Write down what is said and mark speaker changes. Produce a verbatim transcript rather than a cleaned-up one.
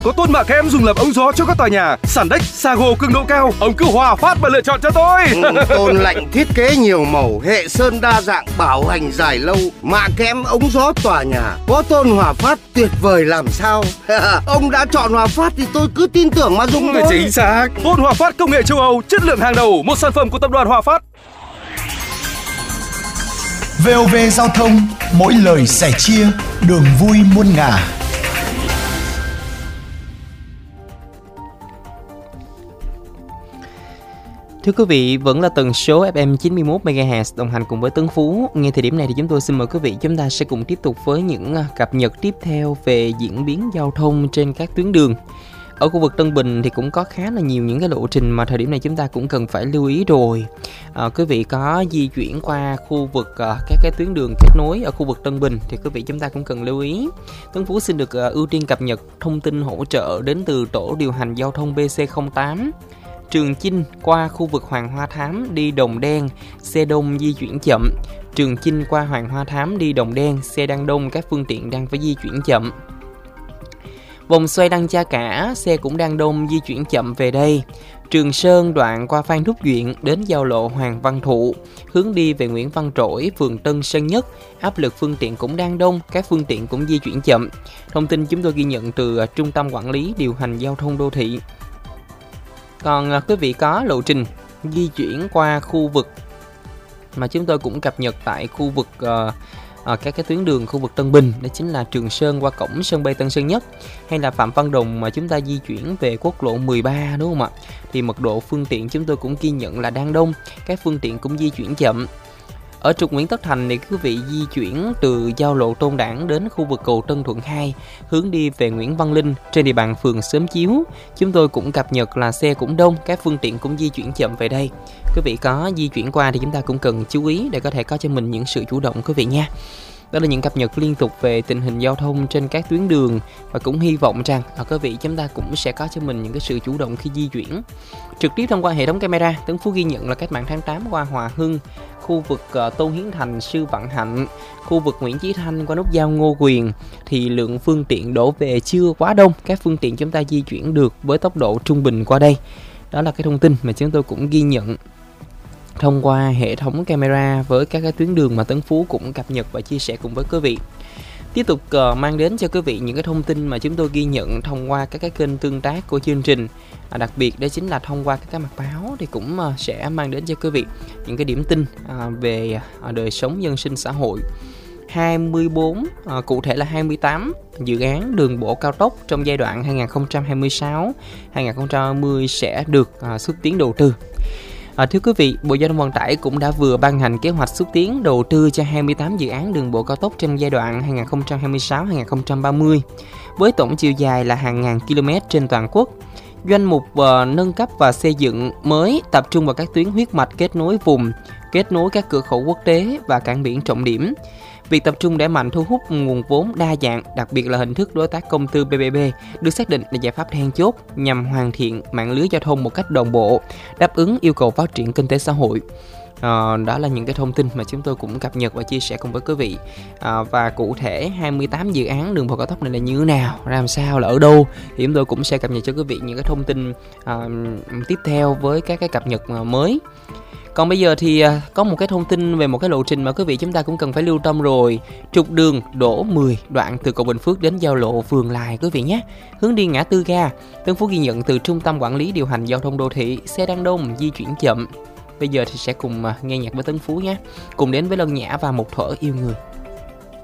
Speaker 1: Có tôn mạ kẽm dùng làm ống gió cho các tòa nhà. Sàn Deck Sago cường độ cao, ông cứ Hòa Phát mà lựa chọn cho tôi.
Speaker 2: Ừ, tôn lạnh thiết kế nhiều màu, hệ sơn đa dạng, bảo hành dài lâu. Mạ kẽm ống gió tòa nhà, có tôn Hòa Phát tuyệt vời làm sao. Ông đã chọn Hòa Phát thì tôi cứ tin tưởng mà dùng thôi.
Speaker 1: Chính xác. Tôn Hòa Phát công nghệ châu Âu, chất lượng hàng đầu, một sản phẩm của tập đoàn Hòa Phát.
Speaker 3: vê o vê Giao thông, mỗi lời sẻ chia, đường vui muôn ngả.
Speaker 4: Thưa quý vị, vẫn là tần số ép em chín mươi mốt mê ga héc đồng hành cùng với Tấn Phú. Ngay thời điểm này thì chúng tôi xin mời quý vị chúng ta sẽ cùng tiếp tục với những cập nhật tiếp theo về diễn biến giao thông trên các tuyến đường. Ở khu vực Tân Bình thì cũng có khá là nhiều những cái lộ trình mà thời điểm này chúng ta cũng cần phải lưu ý rồi. À, quý vị có di chuyển qua khu vực à, các cái tuyến đường kết nối ở khu vực Tân Bình thì quý vị chúng ta cũng cần lưu ý. Tấn Phú xin được à, ưu tiên cập nhật thông tin hỗ trợ đến từ tổ điều hành giao thông bê xê không tám. Trường Chinh qua khu vực Hoàng Hoa Thám đi Đồng Đen, xe đông di chuyển chậm. Trường Chinh qua Hoàng Hoa Thám đi Đồng Đen, xe đang đông, các phương tiện đang phải di chuyển chậm. Vòng xoay Đăng Cha Cả, xe cũng đang đông, di chuyển chậm về đây. Trường Sơn đoạn qua Phan Thúc Duyện đến giao lộ Hoàng Văn Thụ, hướng đi về Nguyễn Văn Trỗi, phường Tân Sơn Nhất, áp lực phương tiện cũng đang đông, các phương tiện cũng di chuyển chậm. Thông tin chúng tôi ghi nhận từ Trung tâm Quản lý Điều hành Giao thông Đô thị. Còn quý vị có lộ trình di chuyển qua khu vực mà chúng tôi cũng cập nhật tại khu vực uh, uh, các cái tuyến đường khu vực Tân Bình, đó chính là Trường Sơn qua cổng sân bay Tân Sơn Nhất, hay là Phạm Văn Đồng mà chúng ta di chuyển về quốc lộ mười ba, đúng không ạ? Thì mật độ phương tiện chúng tôi cũng ghi nhận là đang đông, các phương tiện cũng di chuyển chậm. Ở trục Nguyễn Tất Thành thì quý vị di chuyển từ giao lộ Tôn Đản đến khu vực cầu Tân Thuận hai, hướng đi về Nguyễn Văn Linh trên địa bàn phường Xóm Chiếu. Chúng tôi cũng cập nhật là xe cũng đông, các phương tiện cũng di chuyển chậm về đây. Quý vị có di chuyển qua thì chúng ta cũng cần chú ý để có thể có cho mình những sự chủ động quý vị nha. Đó là những cập nhật liên tục về tình hình giao thông trên các tuyến đường, và cũng hy vọng rằng ở quý vị chúng ta cũng sẽ có cho mình những cái sự chủ động khi di chuyển. Trực tiếp thông qua hệ thống camera, Tấn Phú ghi nhận là cách mạng tháng tám qua Hòa Hưng, khu vực uh, Tôn Hiến Thành, Sư Vạn Hạnh, khu vực Nguyễn Chí Thanh qua nút giao Ngô Quyền thì lượng phương tiện đổ về chưa quá đông, các phương tiện chúng ta di chuyển được với tốc độ trung bình qua đây. Đó là cái thông tin mà chúng tôi cũng ghi nhận thông qua hệ thống camera với các cái tuyến đường mà Tấn Phú cũng cập nhật và chia sẻ cùng với quý vị. Tiếp tục uh, mang đến cho quý vị những cái thông tin mà chúng tôi ghi nhận thông qua các cái kênh tương tác của chương trình. À, đặc biệt đó chính là thông qua các cái mặt báo thì cũng uh, sẽ mang đến cho quý vị những cái điểm tin uh, về uh, đời sống dân sinh xã hội. hai mươi bốn, uh, cụ thể là hai mươi tám dự án đường bộ cao tốc trong giai đoạn hai nghìn không trăm hai mươi sáu đến hai nghìn không trăm ba mươi sẽ được uh, xúc tiến đầu tư. À, thưa quý vị, Bộ Giao thông Vận tải cũng đã vừa ban hành kế hoạch xúc tiến đầu tư cho hai mươi tám dự án đường bộ cao tốc trong giai đoạn hai nghìn không trăm hai mươi sáu đến hai nghìn không trăm ba mươi với tổng chiều dài là hàng ngàn km trên toàn quốc. Danh mục uh, nâng cấp và xây dựng mới tập trung vào các tuyến huyết mạch kết nối vùng, kết nối các cửa khẩu quốc tế và cảng biển trọng điểm. Việc tập trung đẩy mạnh thu hút nguồn vốn đa dạng, đặc biệt là hình thức đối tác công tư pê pê pê, được xác định là giải pháp then chốt nhằm hoàn thiện mạng lưới giao thông một cách đồng bộ, đáp ứng yêu cầu phát triển kinh tế xã hội. À, đó là những cái thông tin mà chúng tôi cũng cập nhật và chia sẻ cùng với quý vị. À, và cụ thể hai mươi tám dự án đường bộ cao tốc này là như thế nào, ra làm sao, là ở đâu thì chúng tôi cũng sẽ cập nhật cho quý vị những cái thông tin à, tiếp theo với các cái cập nhật mới. Còn bây giờ thì có một cái thông tin về một cái lộ trình mà quý vị chúng ta cũng cần phải lưu tâm rồi. Trục đường Đỗ mười đoạn từ cầu Bình Phước đến giao lộ Vườn Lài quý vị nhé. Hướng đi ngã tư ga, Tấn Phú ghi nhận từ Trung tâm Quản lý Điều hành Giao thông Đô thị, xe đang đông, di chuyển chậm. Bây giờ thì sẽ cùng nghe nhạc với Tấn Phú nhé. Cùng đến với Lân Nhã và Một Thuở Yêu Người.